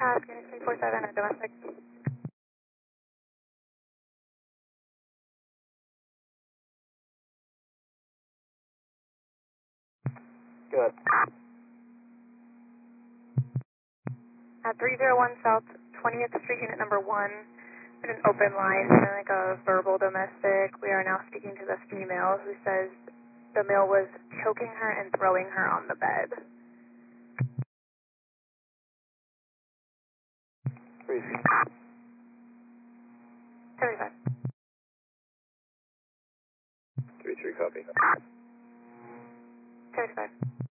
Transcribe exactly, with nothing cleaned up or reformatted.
Task, Unit three four seven, a domestic. Good. At three oh one South twentieth Street, Unit number one, in an open line, like a verbal domestic. We are now speaking to the female who says the male was choking her and throwing her on the bed. Three. seventy-five. Three three copy. seventy-five.